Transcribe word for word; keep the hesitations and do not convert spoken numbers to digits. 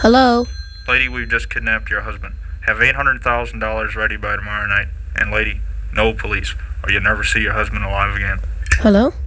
Hello? Lady, we've just kidnapped your husband. Have eight hundred thousand dollars ready by tomorrow night. And lady, no police, or you'll never see your husband alive again. Hello?